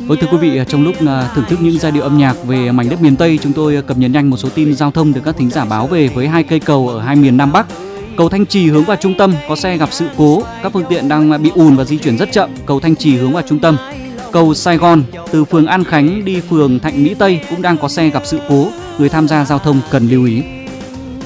Vâng, thưa quý vị, trong lúc thưởng thức những giai điệu âm nhạc về mảnh đất miền Tây, chúng tôi cập nhật nhanh một số tin giao thông được các thính giả báo về với hai cây cầu ở hai miền Nam Bắc. Cầu Thanh Trì hướng vào trung tâm có xe gặp sự cố, các phương tiện đang bị ùn và di chuyển rất chậm. Cầu Thanh Trì hướng vào trung tâm. Cầu Sài Gòn từ phường An Khánh đi phường Thạnh Mỹ Tây cũng đang có xe gặp sự cố, người tham gia giao thông cần lưu ý.